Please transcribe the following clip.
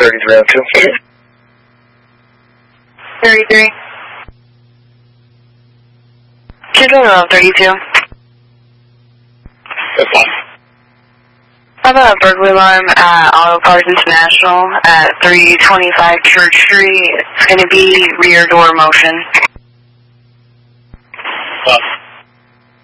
3302. 33. Control 32. That's fine. I have a burglary alarm at Auto Parts International at 325 Church Street. It's going to be rear door motion.